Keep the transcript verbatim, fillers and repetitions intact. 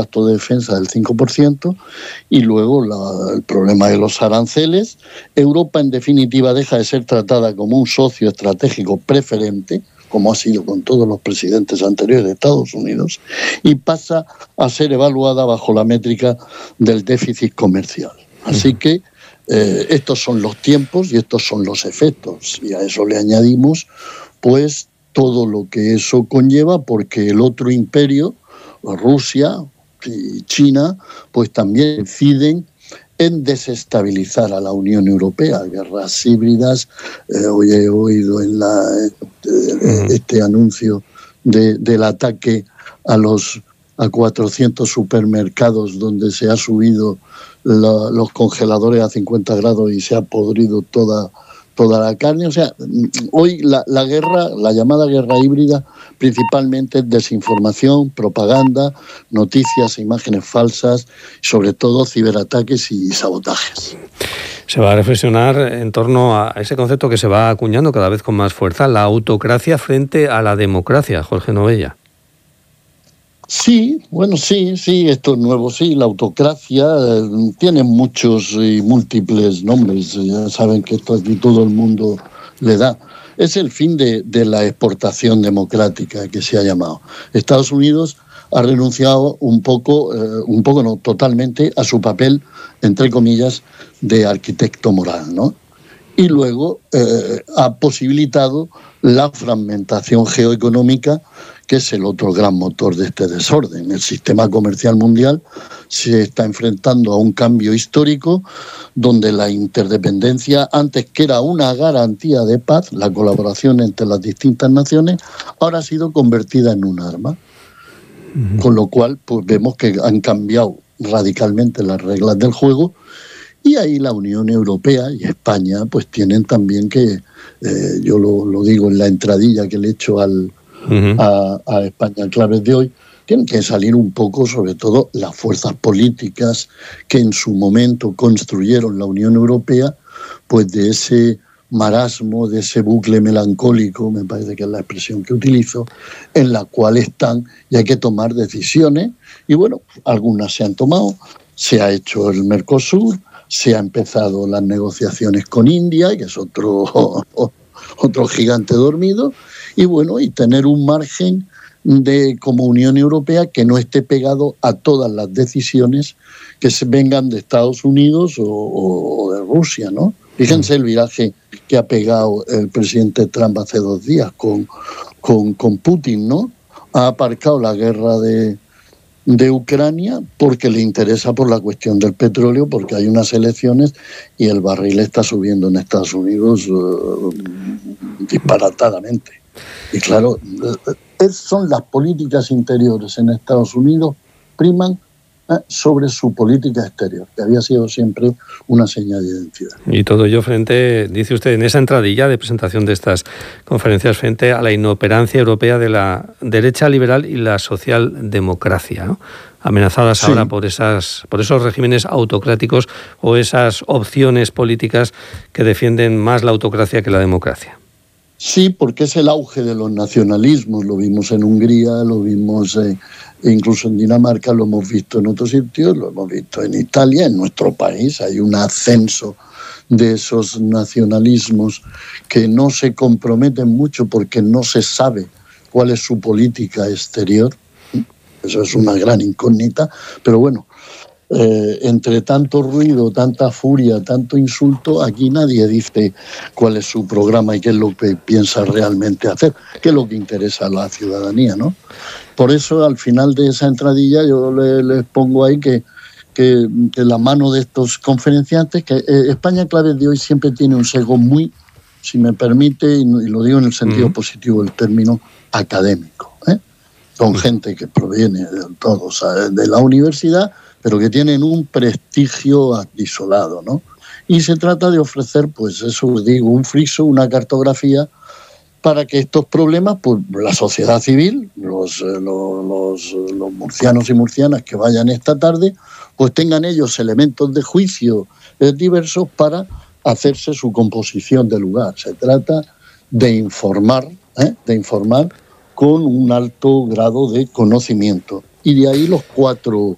gasto de defensa del cinco por ciento, y luego la, el problema de los aranceles. Europa, en definitiva, deja de ser tratada como un socio estratégico preferente, como ha sido con todos los presidentes anteriores de Estados Unidos, y pasa a ser evaluada bajo la métrica del déficit comercial. Así que eh, estos son los tiempos y estos son los efectos, y a eso le añadimos pues todo lo que eso conlleva, porque el otro imperio, Rusia y China, pues también deciden en desestabilizar a la Unión Europea. Guerras híbridas, eh, hoy he oído en la, eh, este anuncio de, del ataque a los a cuatrocientos supermercados donde se ha subido la, los congeladores a cincuenta grados y se ha podrido toda toda la carne. O sea, hoy la, la guerra, la llamada guerra híbrida, principalmente es desinformación, propaganda, noticias, imágenes falsas, sobre todo ciberataques y sabotajes. Se va a reflexionar en torno a ese concepto que se va acuñando cada vez con más fuerza, la autocracia frente a la democracia, Jorge Novella. Sí, bueno, sí, sí, esto es nuevo, sí, la autocracia eh, tiene muchos y múltiples nombres, ya saben que esto aquí todo el mundo le da. Es el fin de, de la exportación democrática que se ha llamado. Estados Unidos ha renunciado un poco, eh, un poco no, totalmente a su papel, entre comillas, de arquitecto moral, ¿no? Y luego eh, ha posibilitado la fragmentación geoeconómica, que es el otro gran motor de este desorden. El sistema comercial mundial se está enfrentando a un cambio histórico donde la interdependencia, antes que era una garantía de paz, la colaboración entre las distintas naciones, ahora ha sido convertida en un arma. Uh-huh. Con lo cual, pues vemos que han cambiado radicalmente las reglas del juego, y ahí la Unión Europea y España pues tienen también que, eh, yo lo, lo digo en la entradilla que le he hecho al Uh-huh. A, a España Claves de hoy, tienen que salir un poco, sobre todo las fuerzas políticas que en su momento construyeron la Unión Europea, pues de ese marasmo, de ese bucle melancólico, me parece que es la expresión que utilizo, en la cual están y hay que tomar decisiones, y bueno, algunas se han tomado, se ha hecho el Mercosur, se ha empezado las negociaciones con India, que es otro, otro gigante dormido, y bueno, y tener un margen de como Unión Europea que no esté pegado a todas las decisiones que se vengan de Estados Unidos o, o de Rusia, ¿no? Fíjense el viraje que ha pegado el presidente Trump hace dos días con, con, con Putin, ¿no? Ha aparcado la guerra de, de Ucrania porque le interesa por la cuestión del petróleo, porque hay unas elecciones y el barril está subiendo en Estados Unidos uh, disparatadamente. Y claro, son las políticas interiores en Estados Unidos priman eh, sobre su política exterior, que había sido siempre una señal de identidad. Y todo ello frente, dice usted, en esa entradilla de presentación de estas conferencias, frente a la inoperancia europea de la derecha liberal y la socialdemocracia, ¿no? Amenazadas sí. ahora por esas, por esos regímenes autocráticos o esas opciones políticas que defienden más la autocracia que la democracia. Sí, porque es el auge de los nacionalismos, lo vimos en Hungría, lo vimos eh, incluso en Dinamarca, lo hemos visto en otros sitios, lo hemos visto en Italia, en nuestro país hay un ascenso de esos nacionalismos que no se comprometen mucho porque no se sabe cuál es su política exterior, eso es una gran incógnita, pero bueno, Eh, entre tanto ruido, tanta furia, tanto insulto, aquí nadie dice cuál es su programa y qué es lo que piensa realmente hacer, qué es lo que interesa a la ciudadanía, ¿no? Por eso, al final de esa entradilla, yo les le pongo ahí que, que, que la mano de estos conferenciantes, que eh, España Claves de hoy siempre tiene un sesgo muy, si me permite, y, y lo digo en el sentido uh-huh. positivo del término, académico, ¿eh? Son uh-huh. gente que proviene de todos, de la universidad, pero que tienen un prestigio acrisolado, ¿no? Y se trata de ofrecer, pues eso digo, un friso, una cartografía, para que estos problemas, pues la sociedad civil, los, los, los, los murcianos y murcianas que vayan esta tarde, pues tengan ellos elementos de juicio eh, diversos para hacerse su composición de lugar. Se trata de informar, ¿eh? de informar con un alto grado de conocimiento. Y de ahí los cuatro